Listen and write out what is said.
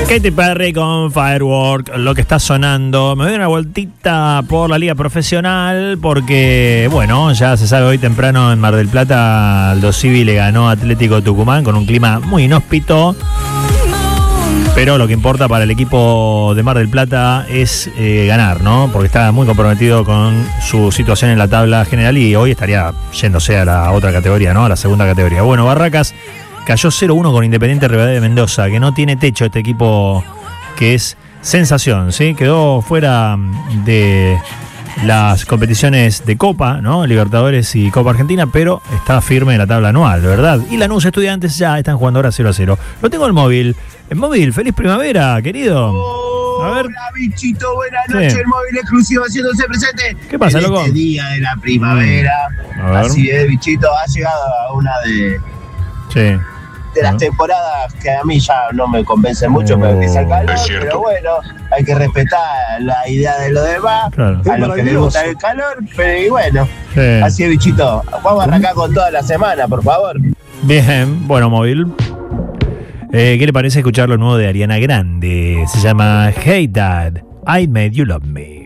Katy Perry con Firework, lo que está sonando. Me doy una vueltita por la liga profesional porque, bueno, ya se sabe, hoy temprano en Mar del Plata Aldo Civi le ganó a Atlético Tucumán con un clima muy inhóspito. Pero lo que importa para el equipo de Mar del Plata es ganar, ¿no? Porque está muy comprometido con su situación en la tabla general y hoy estaría yéndose a la otra categoría, ¿no? A la segunda categoría. Bueno, Barracas cayó 0-1 con Independiente Rivadavia de Mendoza, que no tiene techo este equipo que es sensación, ¿sí? Quedó fuera de las competiciones de Copa, ¿no? Libertadores y Copa Argentina, pero está firme en la tabla anual, ¿verdad? Y Lanús Estudiantes ya están jugando ahora 0-0. Lo tengo el móvil. El móvil, feliz primavera, querido. A ver. Hola, bichito, buenas noches. Sí. El móvil exclusivo haciéndose presente. ¿Qué pasa, en loco? este día de la primavera. A ver. Así es, bichito. Ha llegado a una de las temporadas que a mí ya no me convencen mucho, pero empieza el calor. Pero bueno, hay que respetar la idea de lo demás. Claro. A los que les gusta el calor, pero y bueno. Sí. Así es, bichito. Vamos a arrancar con toda la semana, por favor. Bien, bueno, móvil. ¿Qué le parece escuchar lo nuevo de Ariana Grande? Se llama Hey Dad, I Made You Love Me.